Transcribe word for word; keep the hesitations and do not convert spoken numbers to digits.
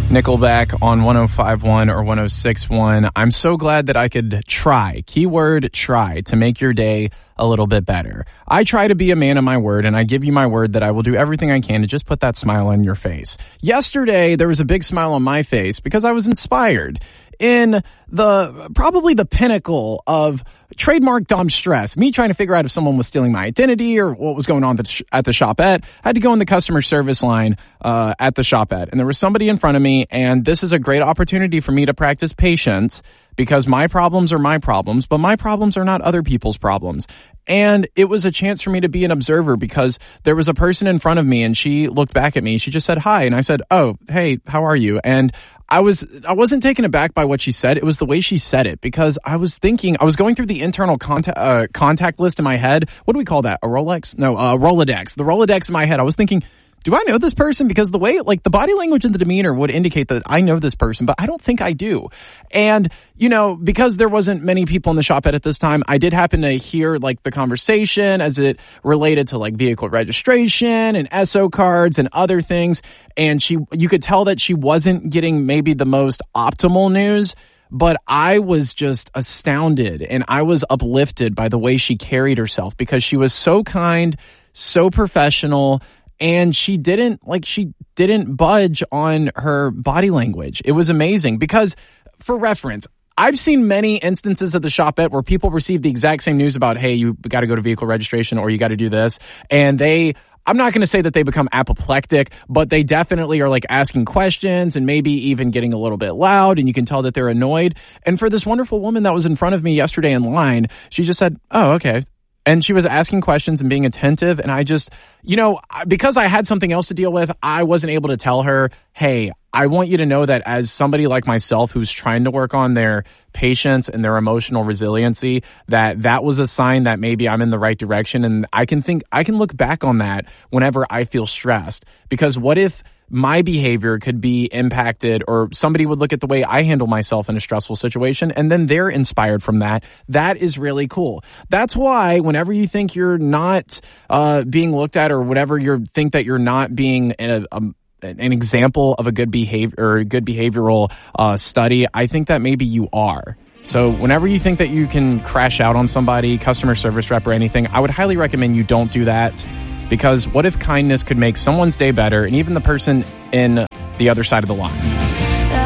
Nickelback on one oh five point one or one oh six point one. I'm so glad that I could try, keyword try, to make your day a little bit better. I try to be a man of my word, and I give you my word that I will do everything I can to just put that smile on your face. Yesterday, there was a big smile on my face because I was inspired in the probably the pinnacle of trademark dumb stress. Me trying to figure out if someone was stealing my identity or what was going on at the shopette. I had to go in the customer service line uh, at the shopette, and there was somebody in front of me, and this is a great opportunity for me to practice patience because my problems are my problems, but my problems are not other people's problems. And it was a chance for me to be an observer because there was a person in front of me and she looked back at me. She just said, hi. And I said, oh, hey, how are you? And I was, I wasn't taken aback by what she said. It was the way she said it because I was thinking, I was going through the internal contact, uh, contact list in my head. What do we call that? A Rolex? No, uh, Rolodex. The Rolodex in my head. I was thinking, do I know this person? Because the way, like, the body language and the demeanor would indicate that I know this person, but I don't think I do. And, you know, because there wasn't many people in the shop at this time, I did happen to hear, like, the conversation as it related to, like, vehicle registration and S O cards and other things. And she, you could tell that she wasn't getting maybe the most optimal news, but I was just astounded and I was uplifted by the way she carried herself because she was so kind, so professional. And she didn't, like, she didn't budge on her body language. It was amazing because, for reference, I've seen many instances at the shopette where people receive the exact same news about, hey, you got to go to vehicle registration or you got to do this. And they, I'm not going to say that they become apoplectic, but they definitely are, like, asking questions and maybe even getting a little bit loud. And you can tell that they're annoyed. And for this wonderful woman that was in front of me yesterday in line, she just said, oh, okay. And she was asking questions and being attentive. And I just, you know, because I had something else to deal with, I wasn't able to tell her, hey, I want you to know that as somebody like myself who's trying to work on their patience and their emotional resiliency, that that was a sign that maybe I'm in the right direction. And I can think, I can look back on that whenever I feel stressed. Because what if my behavior could be impacted, or somebody would look at the way I handle myself in a stressful situation and then they're inspired from that. That is really cool. That's why whenever you think you're not uh, being looked at, or whatever you think that you're not being a, a an example of a good behavior or a good behavioral uh, study, I think that maybe you are. So whenever you think that you can crash out on somebody, customer service rep or anything, I would highly recommend you don't do that. Because what if kindness could make someone's day better, and even the person in the other side of the line?